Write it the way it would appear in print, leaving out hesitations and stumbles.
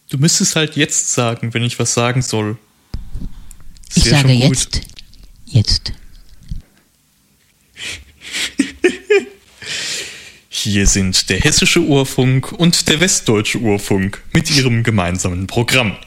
Du müsstest halt jetzt sagen, wenn ich was sagen soll. Ich sage jetzt. Jetzt. Hier sind der Hessische Urfunk und der Westdeutsche Urfunk mit ihrem gemeinsamen Programm.